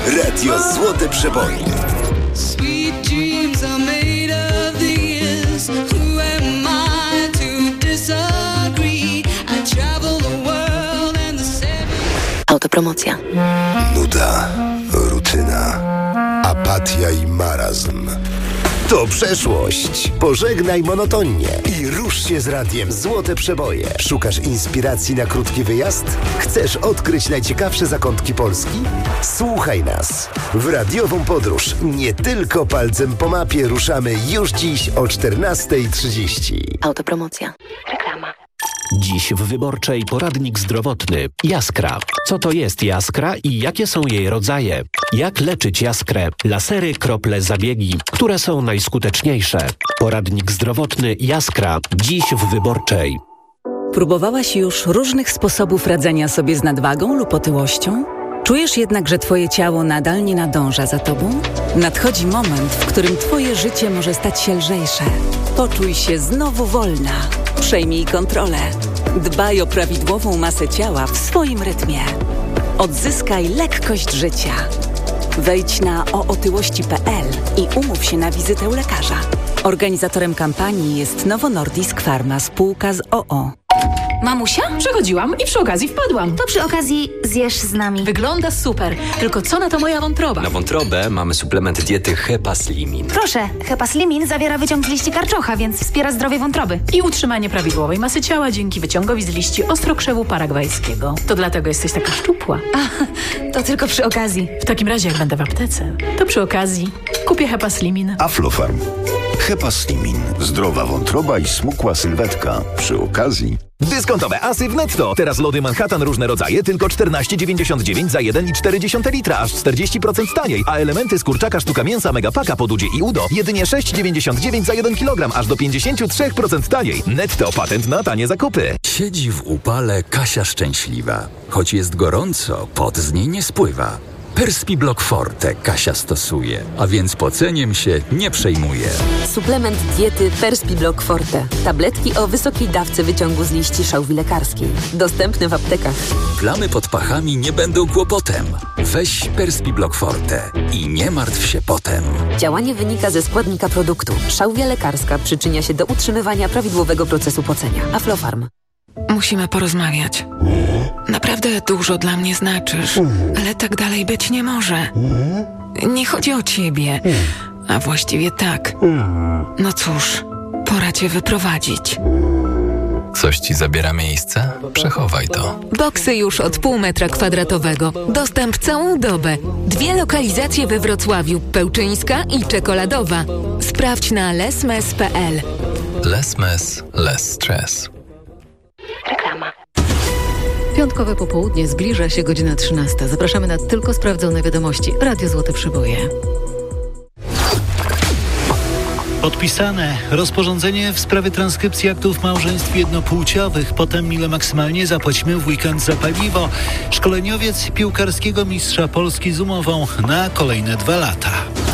Radio Złote Przeboje. Sweet dreams are made of these. Who am I to disagree? I travel the world and the seven... Autopromocja. Nuda, rutyna, apatia i marazm. To przeszłość. Pożegnaj monotonnie i rusz się z radiem Złote Przeboje. Szukasz inspiracji na krótki wyjazd? Chcesz odkryć najciekawsze zakątki Polski? Słuchaj nas. W radiową podróż nie tylko palcem po mapie ruszamy już dziś o 14:30. Autopromocja. Reklama. Dziś w Wyborczej poradnik zdrowotny. Jaskra. Co to jest jaskra i jakie są jej rodzaje? Jak leczyć jaskrę? Lasery, krople, zabiegi. Które są najskuteczniejsze? Poradnik zdrowotny Jaskra. Dziś w Wyborczej. Próbowałaś już różnych sposobów radzenia sobie z nadwagą lub otyłością? Czujesz jednak, że twoje ciało nadal nie nadąża za tobą? Nadchodzi moment, w którym twoje życie może stać się lżejsze. Poczuj się znowu wolna. Przejmij kontrolę. Dbaj o prawidłową masę ciała w swoim rytmie. Odzyskaj lekkość życia. Wejdź na ootyłości.pl i umów się na wizytę u lekarza. Organizatorem kampanii jest Novo Nordisk Pharma, spółka z OO. Mamusia? Przechodziłam i przy okazji wpadłam. To przy okazji zjesz z nami. Wygląda super, tylko co na to moja wątroba? Na wątrobę mamy suplement diety Hepaslimin. Proszę, Hepaslimin zawiera wyciąg z liści karczocha, więc wspiera zdrowie wątroby. I utrzymanie prawidłowej masy ciała dzięki wyciągowi z liści ostrokrzewu paragwajskiego. To dlatego jesteś taka szczupła. To tylko przy okazji. W takim razie, jak będę w aptece, to przy okazji kupię Hepaslimin. Aflofarm. Hepaslimin. Zdrowa wątroba i smukła sylwetka. Przy okazji... Dyskontowe asy w Netto. Teraz lody Manhattan różne rodzaje tylko 14,99 za 1,4 litra, aż 40% taniej. A elementy z kurczaka sztuka mięsa Megapaka po Dudzie i Udo jedynie 6,99 za 1 kg, aż do 53% taniej. Netto, patent na tanie zakupy. Siedzi w upale Kasia szczęśliwa. Choć jest gorąco, pot z niej nie spływa. Perspiblock Forte Kasia stosuje, a więc poceniem się nie przejmuje. Suplement diety Perspiblock Forte. Tabletki o wysokiej dawce wyciągu z liści szałwi lekarskiej. Dostępne w aptekach. Plamy pod pachami nie będą kłopotem. Weź Perspiblock Forte i nie martw się potem. Działanie wynika ze składnika produktu. Szałwia lekarska przyczynia się do utrzymywania prawidłowego procesu pocenia. Aflofarm. Musimy porozmawiać. Naprawdę dużo dla mnie znaczysz, ale tak dalej być nie może. Nie chodzi o ciebie, a właściwie tak. No cóż, pora cię wyprowadzić. Coś ci zabiera miejsce? Przechowaj to. Boksy już od pół metra kwadratowego. Dostęp całą dobę. 2 lokalizacje we Wrocławiu. Pełczyńska i Czekoladowa. Sprawdź na lesmes.pl. Lesmes, less stress. Reklama. Piątkowe popołudnie, zbliża się godzina 13. Zapraszamy na tylko sprawdzone wiadomości. Radio Złote Przeboje. Podpisane rozporządzenie w sprawie transkrypcji aktów małżeństw jednopłciowych. Potem ile maksymalnie zapłacimy w weekend za paliwo. Szkoleniowiec piłkarskiego mistrza Polski z umową na kolejne 2 lata.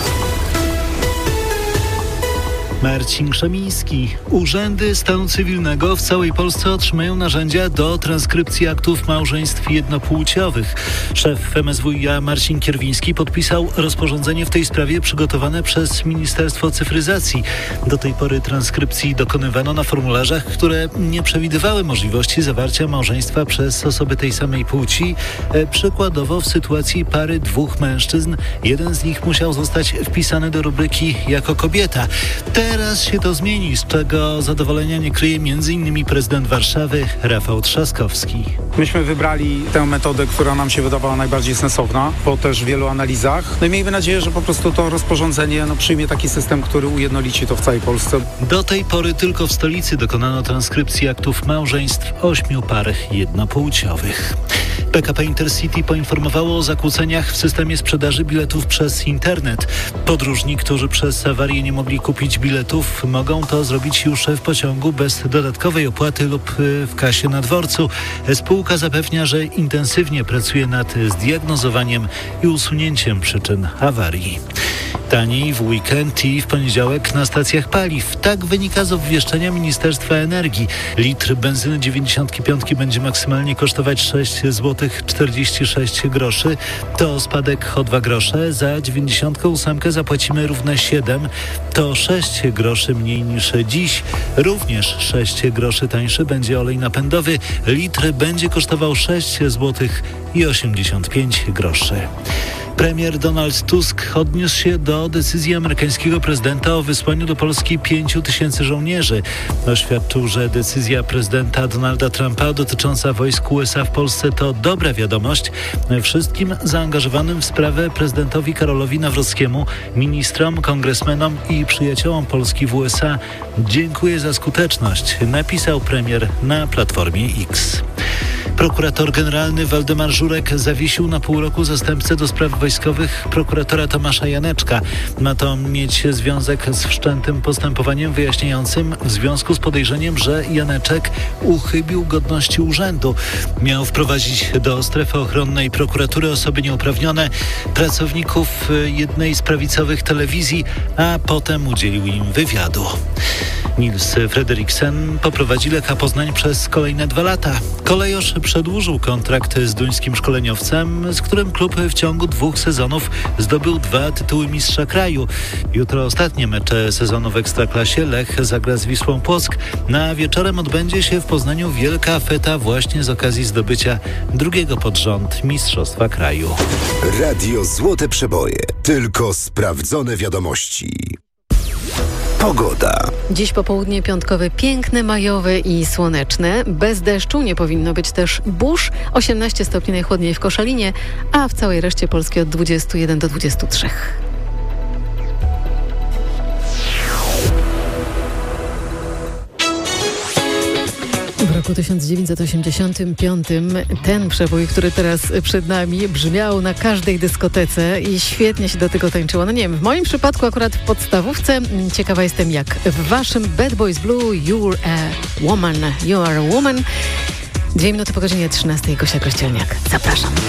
Marcin Krzemiński. Urzędy stanu cywilnego w całej Polsce otrzymają narzędzia do transkrypcji aktów małżeństw jednopłciowych. Szef MSWiA Marcin Kierwiński podpisał rozporządzenie w tej sprawie przygotowane przez Ministerstwo Cyfryzacji. Do tej pory transkrypcji dokonywano na formularzach, które nie przewidywały możliwości zawarcia małżeństwa przez osoby tej samej płci. Przykładowo w sytuacji pary 2 mężczyzn, jeden z nich musiał zostać wpisany do rubryki jako kobieta. Teraz się to zmieni, z czego zadowolenia nie kryje m.in. prezydent Warszawy Rafał Trzaskowski. Myśmy wybrali tę metodę, która nam się wydawała najbardziej sensowna, po też wielu analizach. No i miejmy nadzieję, że po prostu to rozporządzenie przyjmie taki system, który ujednolici to w całej Polsce. Do tej pory tylko w stolicy dokonano transkrypcji aktów małżeństw 8 par jednopłciowych. PKP Intercity poinformowało o zakłóceniach w systemie sprzedaży biletów przez internet. Podróżni, którzy przez awarię nie mogli kupić biletów, mogą to zrobić już w pociągu bez dodatkowej opłaty lub w kasie na dworcu. Spółka zapewnia, że intensywnie pracuje nad zdiagnozowaniem i usunięciem przyczyn awarii. Taniej w weekend i w poniedziałek na stacjach paliw. Tak wynika z obwieszczenia Ministerstwa Energii. Litr benzyny 95 będzie maksymalnie kosztować 6,46 zł. To spadek o 2 grosze. Za 98 zapłacimy równe 7. To 6 groszy mniej niż dziś. Również 6 groszy tańszy będzie olej napędowy. Litr będzie kosztował 6,85 zł. Premier Donald Tusk odniósł się do decyzji amerykańskiego prezydenta o wysłaniu do Polski 5 000 żołnierzy. Oświadczył, że decyzja prezydenta Donalda Trumpa dotycząca wojsk USA w Polsce to dobra wiadomość. Wszystkim zaangażowanym w sprawę prezydentowi Karolowi Nawrockiemu, ministrom, kongresmenom i przyjaciołom Polski w USA dziękuję za skuteczność, napisał premier na Platformie X. Prokurator generalny Waldemar Żurek zawiesił na pół roku zastępcę do spraw wojskowych prokuratora Tomasza Janeczka. Ma to mieć związek z wszczętym postępowaniem wyjaśniającym w związku z podejrzeniem, że Janeczek uchybił godności urzędu. Miał wprowadzić do strefy ochronnej prokuratury osoby nieuprawnione, pracowników jednej z prawicowych telewizji, a potem udzielił im wywiadu. Nils Frederiksen poprowadzi Lecha Poznań przez kolejne 2 lata. Kolejorz przedłużył kontrakt z duńskim szkoleniowcem, z którym klub w ciągu 2 sezonów zdobył 2 tytuły mistrza kraju. Jutro ostatnie mecze sezonu w Ekstraklasie. Lech zagra z Wisłą Płock. A wieczorem odbędzie się w Poznaniu wielka feta właśnie z okazji zdobycia 2. pod rząd mistrzostwa kraju. Radio Złote Przeboje. Tylko sprawdzone wiadomości. Pogoda. Dziś popołudnie piątkowe piękne, majowe i słoneczne. Bez deszczu, nie powinno być też burz. 18 stopni najchłodniej w Koszalinie, a w całej reszcie Polski od 21 do 23. W roku 1985 ten przebój, który teraz przed nami, brzmiał na każdej dyskotece i świetnie się do tego tańczyło. No nie wiem, w moim przypadku akurat w podstawówce. Ciekawa jestem jak w waszym. Bad Boys Blue, You are a Woman. 2 minuty po godzinie 13. Gosia Kościelniak. Zapraszam.